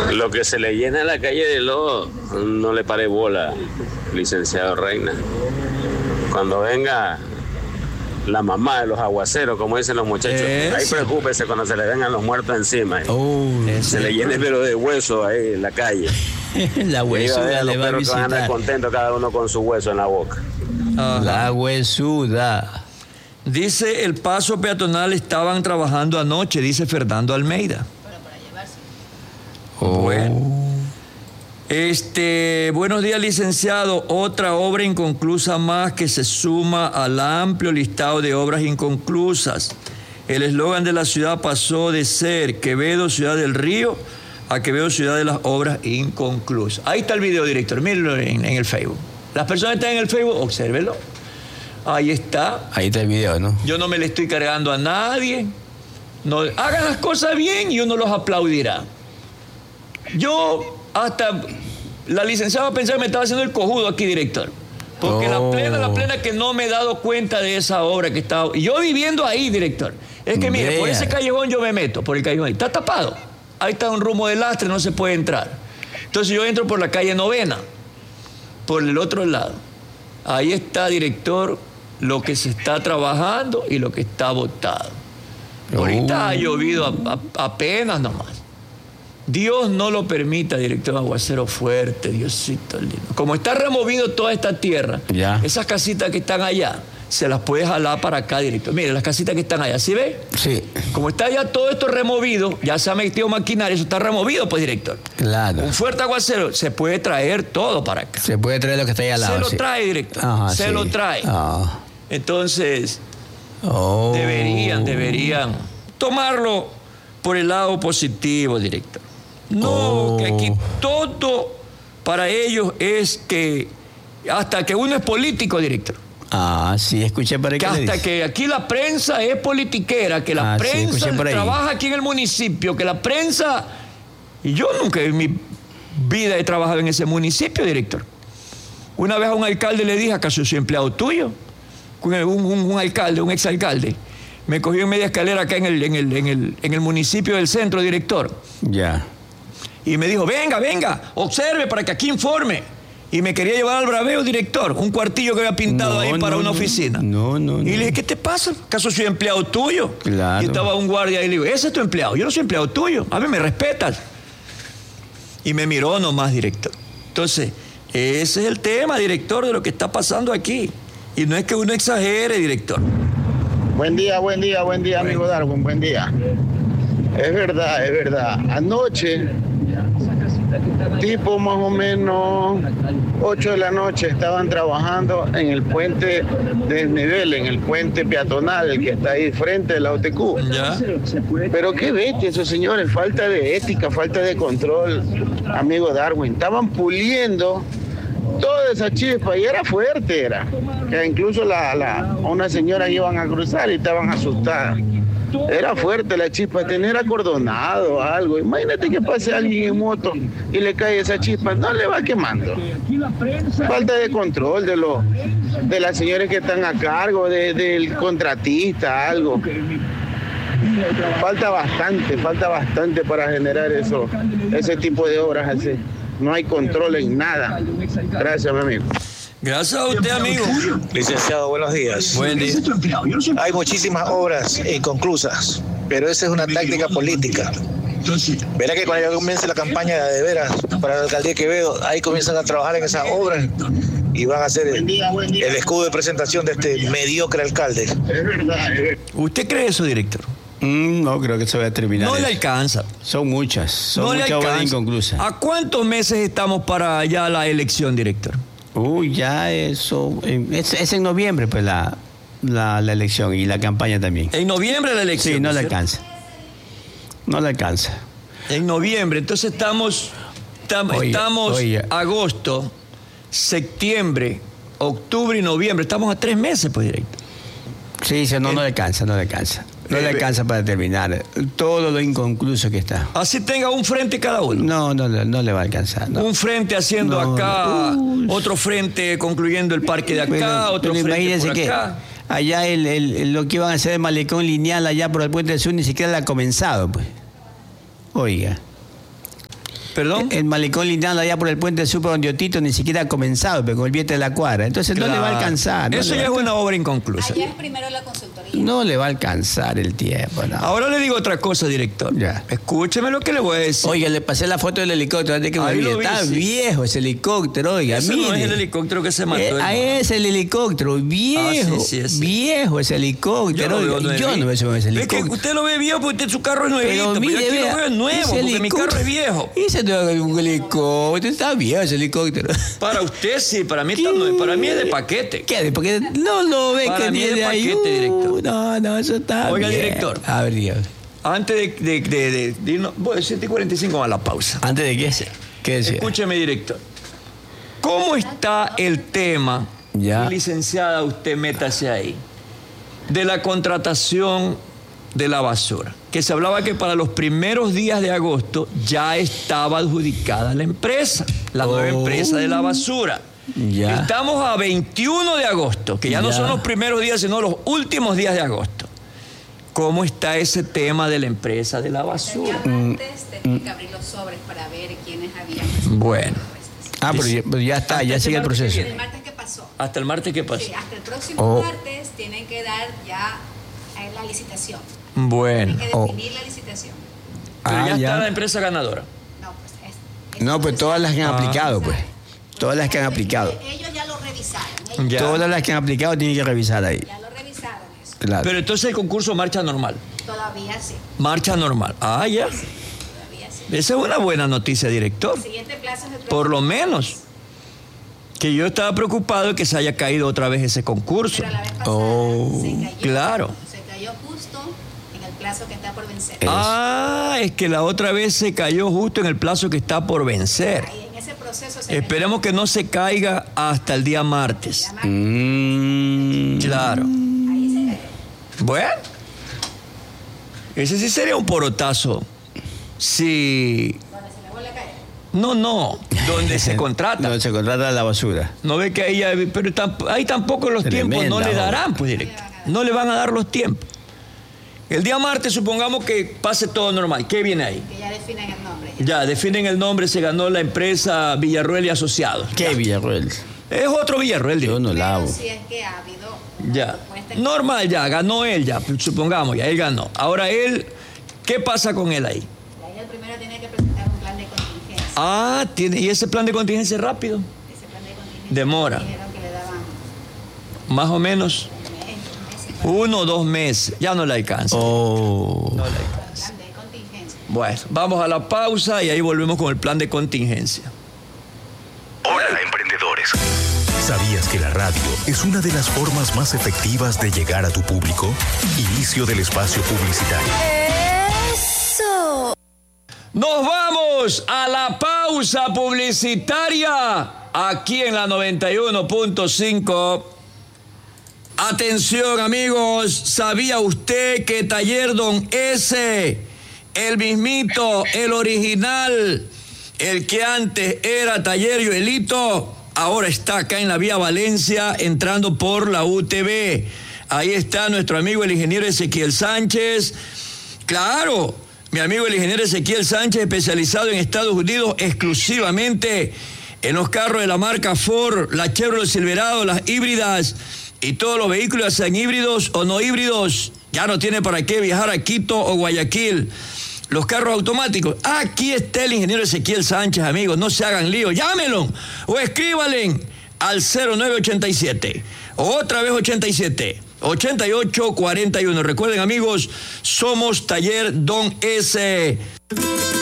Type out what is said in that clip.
Lo que se le llena en la calle de Lodo, no le pare bola, licenciado Reina. Cuando venga la mamá de los aguaceros, como dicen los muchachos, ahí preocúpese cuando se le vengan los muertos encima. Se le llene pero de hueso ahí en la calle. La huesuda le va a visitar. Van a andar contentos cada uno con su hueso en la boca. La huesuda. Dice, el paso peatonal estaban trabajando anoche, dice Fernando Almeida. Bueno. Buenos días, licenciado. Otra obra inconclusa más que se suma al amplio listado de obras inconclusas. El eslogan de la ciudad pasó de ser Quevedo, Ciudad del Río, a Quevedo, Ciudad de las Obras Inconclusas. Ahí está el video, director. Mírenlo en el Facebook. Las personas que están en el Facebook, obsérvenlo. Ahí está. Ahí está el video, ¿no? Yo no me le estoy cargando a nadie. No, hagan las cosas bien y uno los aplaudirá. Yo hasta la licenciada pensaba que me estaba haciendo el cojudo aquí, director. Porque la plena que no me he dado cuenta de esa obra que estaba. Y yo viviendo ahí, director. Es que mire, por ese callejón yo me meto, por el callejón ahí. Está tapado. Ahí está un rumbo de lastre, no se puede entrar. Entonces yo entro por la calle Novena, por el otro lado. Ahí está, director, lo que se está trabajando y lo que está botado. Ahorita ha llovido apenas nomás. Dios no lo permita, director, aguacero fuerte, Diosito lindo. Como está removido toda esta tierra, esas casitas que están allá, se las puede jalar para acá, director. Mire, las casitas que están allá, ¿sí ve? Sí. Como está ya todo esto removido, ya se ha metido maquinaria, eso está removido, pues, director. Claro. Un fuerte aguacero, se puede traer todo para acá. Se puede traer lo que está ahí al lado. Se lo trae, director. Se lo trae. Entonces, deberían tomarlo por el lado positivo, director. No, que aquí todo para ellos es que hasta que uno es político, director. Sí, escuché por ahí. Que hasta que aquí la prensa es politiquera, que la prensa trabaja aquí en el municipio, que la prensa... Y yo nunca en mi vida he trabajado en ese municipio, director. Una vez a un alcalde le dije, ¿acaso soy empleado tuyo? Un alcalde, un exalcalde. Me cogió en media escalera acá en el municipio del centro, director. Ya. Y me dijo, venga, observe para que aquí informe. Y me quería llevar al braveo, director, un cuartillo que había pintado ahí para una oficina. Y le dije, ¿qué te pasa? ¿Acaso soy empleado tuyo? Claro. Y estaba un guardia ahí y le digo, ese es tu empleado, yo no soy empleado tuyo, a ver, me respetas. Y me miró nomás, director. Entonces, ese es el tema, director, de lo que está pasando aquí. Y no es que uno exagere, director. Buen día, amigo Darwin, buen día. Es verdad. Anoche, tipo más o menos 8 de la noche, estaban trabajando en el puente desnivel, en el puente peatonal, el que está ahí frente de la OTQ. Pero qué bestia esos señores, falta de ética, falta de control, amigo Darwin. Estaban puliendo toda esa chispa y era fuerte, que incluso unas señoras iban a cruzar y estaban asustadas. Era fuerte la chispa, tener acordonado algo. Imagínate que pase alguien en moto y le cae esa chispa, no le va quemando. Falta de control de las señoras que están a cargo, del contratista, algo. Falta bastante para generar ese tipo de obras así. No hay control en nada. Gracias, mi amigo. Gracias a usted, amigo. Licenciado, buenos días. Buen día. Hay muchísimas obras inconclusas, pero esa es una táctica política. Verá que cuando ya comience la campaña de veras para la alcaldía de Quevedo, ahí comienzan a trabajar en esas obras y van a hacer el escudo de presentación de este mediocre alcalde. ¿Usted cree eso, director? No creo que se vaya a terminar. No le alcanza. Son muchas obras inconclusas. ¿A cuántos meses estamos para ya la elección, director? Ya eso. Es en noviembre, pues la elección y la campaña también. ¿En noviembre la elección? Sí, no le alcanza. No le alcanza. En noviembre, entonces estamos agosto, septiembre, octubre y noviembre. Estamos a 3 meses, pues, director. Sí, no le alcanza. No le alcanza para terminar todo lo inconcluso que está. Así tenga un frente cada uno. No le va a alcanzar. No. Un frente haciendo acá, otro frente concluyendo el parque de acá, otro frente imagínense por acá. Que allá lo que iban a hacer el malecón lineal allá por el Puente del Sur ni siquiera la ha comenzado, pues. Oiga. ¿Perdón? El malecón lindando allá por el puente Super donde Otito ni siquiera ha comenzado, pero con el billete de la cuadra. Entonces no le va a alcanzar. Eso ya es una obra inconclusa. Allá es primero la consultoría. No le va a alcanzar el tiempo, no. Ahora le digo otra cosa, director. Ya. Escúcheme lo que le voy a decir. Oiga, le pasé la foto del helicóptero antes que me Ahí lo olvide. vi, Está sí. viejo ese helicóptero, oiga, Ese no es mire. el helicóptero que se mató. Es el helicóptero, viejo. sí, ese. Viejo ese helicóptero. Yo no veo ese Es que helicóptero. usted lo ve viejo porque su carro es nuevito. Pero Pero yo mire, aquí vea, lo veo nuevo ese porque mi helicóptero- carro es viejo. Ese no es un helicóptero, está viejo ese helicóptero. Para usted sí, para mí, para mí es de paquete. ¿Qué? Porque no lo ve Para que mí es de tiene ahí. paquete, director. No, eso está Oiga, bien. director. A ver, dígame. Antes de irnos, bueno, 7:45 a la pausa. ¿Antes de qué? ¿Qué decía? Escúcheme, director. ¿Cómo está el tema? Ya. Y licenciada, usted métase ahí. De la contratación de la basura. Que se hablaba que para los primeros días de agosto ya estaba adjudicada la empresa, la nueva empresa de la basura. Ya. Estamos a 21 de agosto, que ya no Ya. son los primeros días, sino los últimos días de agosto. ¿Cómo está ese tema de la empresa de la basura? El día martes tenía que abrir los sobres para ver quiénes habían recibido Bueno. Ah, pero ya está, ya sigue el proceso. El martes que pasó. Hasta el martes, ¿qué pasó? Sí, hasta el próximo Oh. martes tienen que dar ya la licitación. Bueno. Tienen que definir la licitación. Pero Ah, ya ya. está la empresa ganadora. No, pues No, pues todas las que han aplicado, pues. Todas las que han aplicado. Ellos ya lo revisaron. Ellos Ya. Todas las que han aplicado tienen que revisar ahí. ya lo revisaron eso. Claro. Pero entonces el concurso marcha normal. Todavía sí. Marcha normal. Ah, ya. Todavía sí. Esa es una buena noticia, director. El siguiente plazo es el próximo Por lo menos. martes. Que yo estaba preocupado de que se haya caído otra vez ese concurso. Pero la vez pasada Oh, se cayó. claro. Se cayó justo en el plazo que está por vencer. Ah, es que la otra vez se cayó justo en el plazo que está por vencer. Ahí en ese proceso se Esperemos que no se caiga hasta el día martes. llama- Claro. Ahí se cayó. Bueno. Ese sí sería un porotazo. Si... Donde se le vuelve a caer. No. Donde se contrata. Donde se contrata la basura. No ve que ahí, pero ahí tampoco los tiempos no Tremenda le obra. darán, pues, directo. No le van a dar los tiempos. El día martes, supongamos que pase todo normal. ¿Qué viene ahí? Que ya definen el nombre. Ya, definen el nombre, se ganó la empresa Villarroel y Asociados. ¿Qué Villarroel? Es otro Villarroel, Yo directo. no la Pero hago. si es que ha habido una Ya. propuesta Normal, ya, ganó él, ya, supongamos, ya, él ganó. Ahora él, ¿qué pasa con él ahí? y ahí el primero tiene que presentar un plan de contingencia. Ah, ¿y ese plan de contingencia es rápido? Ese plan de contingencia Demora. dijeron que le daban Más o menos un mes, 1 o 2 meses. Ya no le alcanza. Oh. No le alcanza. plan de contingencia. Bueno, vamos a la pausa y ahí volvemos con el plan de contingencia. Hola, emprendedores. ¿Sabías que la radio es una de las formas más efectivas de llegar a tu público? Inicio del espacio publicitario. Nos vamos a la pausa publicitaria aquí en la 91.5. Atención, amigos, ¿sabía usted que Taller Don S, el mismito, el original, el que antes era Taller Joelito, ahora está acá en la vía Valencia, entrando por la UTV? Ahí está nuestro amigo el ingeniero Ezequiel Sánchez. Claro, mi amigo el ingeniero Ezequiel Sánchez, especializado en Estados Unidos exclusivamente en los carros de la marca Ford, la Chevrolet Silverado, las híbridas y todos los vehículos, sean híbridos o no híbridos. Ya no tiene para qué viajar a Quito o Guayaquil. Los carros automáticos. Aquí está el ingeniero Ezequiel Sánchez, amigos. No se hagan lío. Llámenlo o escríbanle al 0987. Otra vez 87. 8841. Recuerden, amigos, somos Taller Don S.